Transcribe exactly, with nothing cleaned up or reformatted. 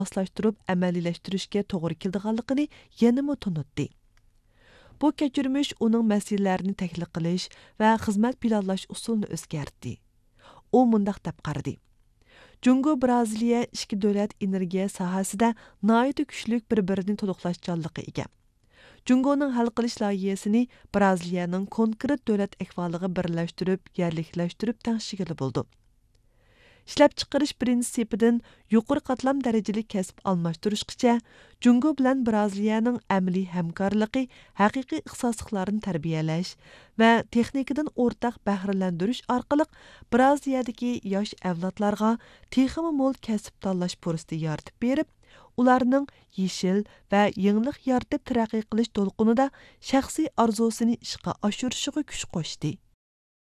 moslashtirib amaliyləştirishga to'g'ri keldiganligini yanama tunutdi. Bu kechirmish uning masalalarini tahlil qilish va xizmat planlash usulini o'zgartdi. U mundaq deb qaradi. Jungo Braziliya ikki davlat energiya sohasida nihoyat kuchli bir-birini to'liqlashganligi ega. Jungoning hal qilish loyihasini Braziliyaning konkret davlat ahvoliga birlashtirib, yerliklashtirib tangshigili bo'ldi. İşləp chiqarish prinsipidan yuqori qatlam darajali kasb almashtirishgacha Jungo bilan Braziliyaning amaliy hamkorligi, haqiqiy ixtisosliklarni tarbiyalash va texnikadan o'rtaq bahrilantirish orqali Braziliyadagi yosh avlodlarga texmi mo'l kasb tanlash fursati yaratib berib, ularning yeshil va yangilik yaratib taraqqiy qilish to'lqinida shaxsiy orzusini ishga oshirishiga kuch qo'shdi.